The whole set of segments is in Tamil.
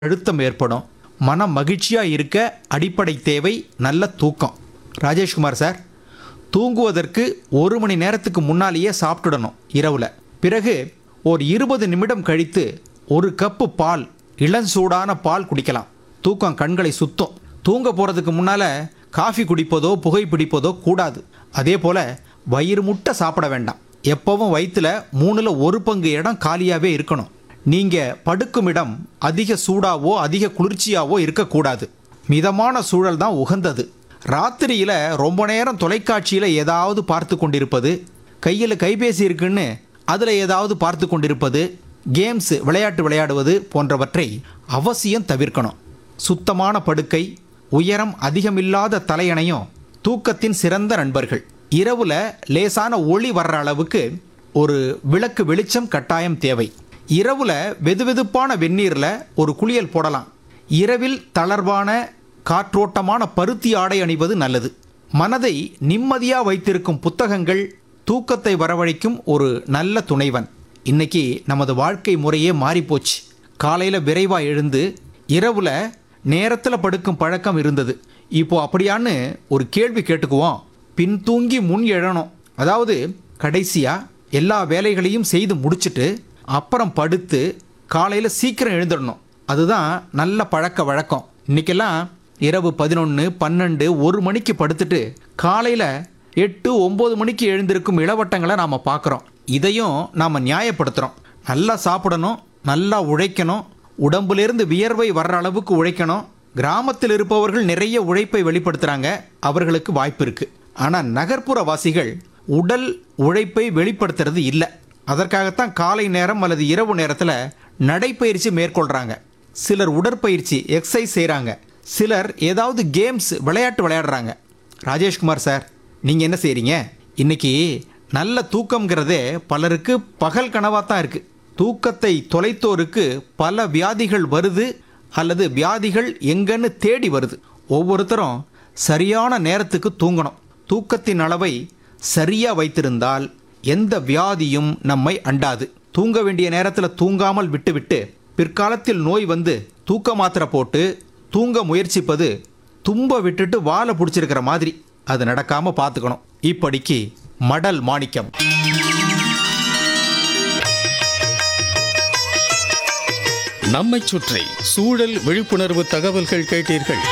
அழுத்தம் ஏற்படும். மனம் மகிழ்ச்சியாக இருக்க அடிப்படை தேவை நல்ல தூக்கம். ராஜேஷ்குமார் சார், தூங்குவதற்கு 1 மணி நேரத்துக்கு முன்னாலேயே சாப்பிட்டுடணும் இரவில். பிறகு ஒரு 20 நிமிடம் கழித்து 1 கப்பு பால், இளஞ்சூடான பால் குடிக்கலாம். தூக்கம் கண்களை சுத்தம். தூங்க போகிறதுக்கு முன்னால் காஃபி குடிப்பதோ புகைப்பிடிப்பதோ கூடாது. அதே போல் வயிறு முட்டை சாப்பிட வேண்டாம். எப்போவும் வயிற்றில் 3ல் 1 பங்கு இடம் காலியாகவே இருக்கணும். நீங்கள் படுக்கும் இடம் அதிக சூடாவோ அதிக குளிர்ச்சியாவோ இருக்கக்கூடாது. மிதமான சூழல் தான் உகந்தது. ராத்திரியில் ரொம்ப நேரம் தொலைக்காட்சியில் ஏதாவது பார்த்து கொண்டிருப்பது, கையில் கைபேசி இருக்குன்னு அதில் ஏதாவது பார்த்து கொண்டிருப்பது, கேம்ஸ் விளையாட்டு விளையாடுவது போன்றவற்றை அவசியம் தவிர்க்கணும். சுத்தமான படுக்கை, உயரம் அதிகமில்லாத தலையணையும் தூக்கத்தின் சிறந்த நண்பர்கள். இரவில் லேசான ஒளி வர்ற அளவுக்கு ஒரு விளக்கு வெளிச்சம் கட்டாயம் தேவை. இரவில் வெதுவெதுப்பான வெந்நீரில் ஒரு குளியல் போடலாம். இரவில் தளர்வான காற்றோட்டமான பருத்தி ஆடை அணிவது நல்லது. மனதை நிம்மதியாக வைத்திருக்கும் புத்தகங்கள் தூக்கத்தை வரவழைக்கும் ஒரு நல்ல துணைவன். இன்னைக்கு நமது வாழ்க்கை முறையே மாறிப்போச்சு. காலையில் விரைவாக எழுந்து இரவில் நேரத்தில் படுக்கும் பழக்கம் இருந்தது. இப்போ அப்படியான்னு ஒரு கேள்வி கேட்டுக்குவோம். பின்தூங்கி முன் எழணும். அதாவது கடைசியாக எல்லா வேலைகளையும் செய்து முடிச்சுட்டு அப்புறம் படுத்து காலையில் சீக்கிரம் எழுந்துடணும். அதுதான் நல்ல பழக்க வழக்கம். இன்றைக்கெல்லாம் இரவு 11, 12, 1 மணிக்கு படுத்துட்டு காலையில் 8, 9 மணிக்கு எழுந்திருக்கும் இளவட்டங்களை நாம் பார்க்குறோம். இதையும் நாம் நியாயப்படுத்துகிறோம். நல்லா சாப்பிடணும், நல்லா உழைக்கணும், உடம்புலேருந்து வியர்வை வர்ற அளவுக்கு உழைக்கணும். கிராமத்தில் இருப்பவர்கள் நிறைய உழைப்பை வெளிப்படுத்துகிறாங்க, அவர்களுக்கு வாய்ப்பு இருக்குது. ஆனால் நகர்ப்புற வாசிகள் உடல் உழைப்பை வெளிப்படுத்துறது இல்லை. அதற்காகத்தான் காலை நேரம் அல்லது இரவு நேரத்தில் நடைப்பயிற்சி மேற்கொள்கிறாங்க. சிலர் உடற்பயிற்சி எக்ஸசைஸ் செய்கிறாங்க. சிலர் ஏதாவது கேம்ஸ் விளையாட்டு விளையாடுறாங்க. ராஜேஷ்குமார் சார், நீங்கள் என்ன செய்கிறீங்க? இன்றைக்கி நல்ல தூக்கங்கிறதே பலருக்கு பகல் கனவாக தான் இருக்குது. தூக்கத்தை தொலைத்தோருக்கு பல வியாதிகள் வருது, அல்லது வியாதிகள் எங்கன்னு தேடி வருது. ஒவ்வொருத்தரும் சரியான நேரத்துக்கு தூங்கணும். தூக்கத்தின் அளவை சரியாக வைத்திருந்தால் எந்த வியாதியும் நம்மை அண்டாது. தூங்க வேண்டிய நேரத்தில் தூங்காமல் விட்டுவிட்டு பிற்காலத்தில் நோய் வந்து தூக்க மாத்திரை போட்டு தூங்க முயற்சிப்பது தும்ப விட்டுட்டு வாழை பிடிச்சிருக்கிற மாதிரி. அது நடக்காமல் பார்த்துக்கணும். இப்படிக்கு மடல் மாணிக்கம். நம்மைச் சுற்றி சூழல் விழிப்புணர்வு தகவல்கள் கேட்டீர்கள்.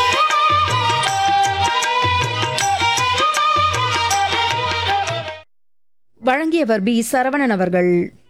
வழங்கியவர் பி. சரவணன் அவர்கள்.